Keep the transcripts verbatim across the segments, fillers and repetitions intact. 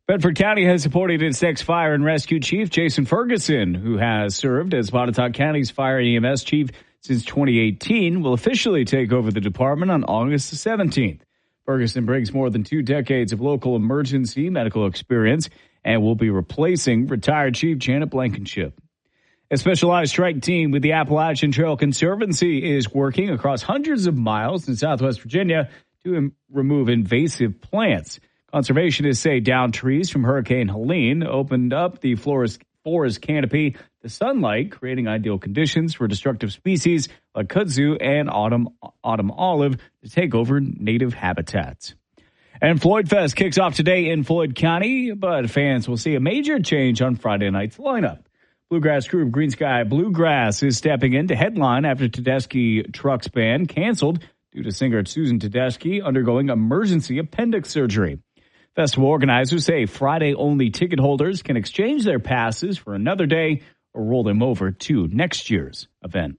Bedford County has appointed its next fire and rescue chief, Jason Ferguson, who has served as Pontotoc County's fire and E M S chief since twenty eighteen, will officially take over the department on August the seventeenth. Ferguson brings more than two decades of local emergency medical experience and will be replacing retired Chief Janet Blankenship. A specialized strike team with the Appalachian Trail Conservancy is working across hundreds of miles in Southwest Virginia to im- remove invasive plants. Conservationists say downed trees from Hurricane Helene opened up the forest, forest canopy to sunlight, creating ideal conditions for destructive species like kudzu and autumn, autumn olive to take over native habitats. And Floyd Fest kicks off today in Floyd County, but fans will see a major change on Friday night's lineup. Bluegrass group Green Sky Bluegrass is stepping in to headline after Tedeschi Trucks Band canceled due to singer Susan Tedeschi undergoing emergency appendix surgery. Festival organizers say Friday-only ticket holders can exchange their passes for another day or roll them over to next year's event.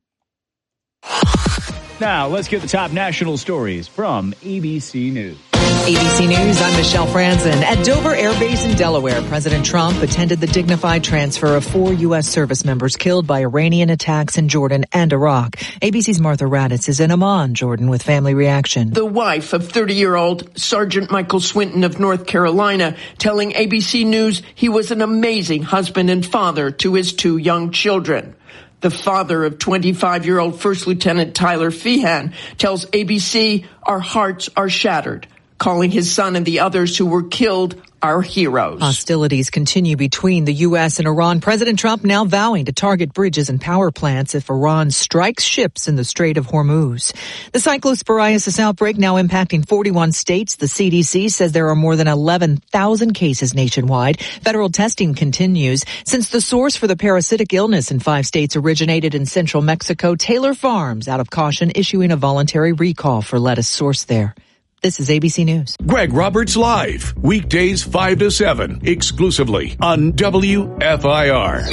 Now, let's get the top national stories from A B C News. A B C News, I'm Michelle Franzen. At Dover Air Base in Delaware, President Trump attended the dignified transfer of four U S service members killed by Iranian attacks in Jordan and Iraq. A B C's Martha Raddatz is in Amman, Jordan, with family reaction. The wife of thirty-year-old Sergeant Michael Swinton of North Carolina telling A B C News he was an amazing husband and father to his two young children. The father of twenty-five-year-old First Lieutenant Tyler Feehan tells A B C, "Our hearts are shattered," calling his son and the others who were killed our heroes. Hostilities continue between the U S and Iran. President Trump now vowing to target bridges and power plants if Iran strikes ships in the Strait of Hormuz. The cyclosporiasis outbreak now impacting forty-one states. The C D C says there are more than eleven thousand cases nationwide. Federal testing continues. Since the source for the parasitic illness in five states originated in central Mexico, Taylor Farms, out of caution, issuing a voluntary recall for lettuce sourced there. This is A B C News. Greg Roberts Live, weekdays five to seven, exclusively on W F I R.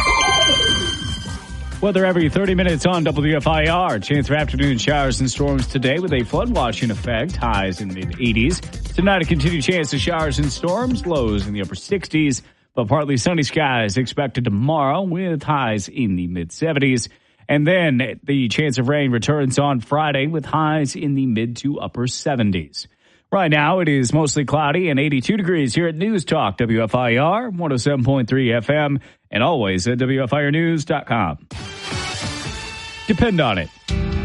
Weather every thirty minutes on W F I R. Chance for afternoon showers and storms today with a flood watching effect. Highs in the mid eighties. Tonight, a continued chance of showers and storms. Lows in the upper sixties. But partly sunny skies expected tomorrow with highs in the mid seventies. And then the chance of rain returns on Friday with highs in the mid to upper seventies. Right now, it is mostly cloudy and eighty-two degrees here at News Talk W F I R one oh seven point three F M and always at W F I R news dot com. Depend on it.